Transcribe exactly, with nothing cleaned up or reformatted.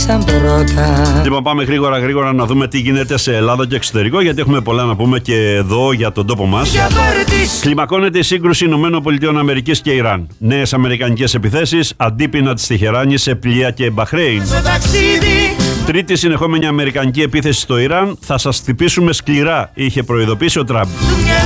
σαν πρώτα. Λοιπόν, πάμε γρήγορα γρήγορα να δούμε τι γίνεται σε Ελλάδα και εξωτερικό, γιατί έχουμε πολλά να πούμε και εδώ για τον τόπο μας. Κλιμακώνεται η σύγκρουση ΗΠΑ και Ιράν. Νέες αμερικανικές επιθέσεις, αντίπεινα της Τεχεράνης σε πλοία και Μπαχρέιν. Τρίτη συνεχόμενη αμερικανική επίθεση στο Ιράν. Θα σας χτυπήσουμε σκληρά, είχε προειδοποιήσει ο Τραμπ.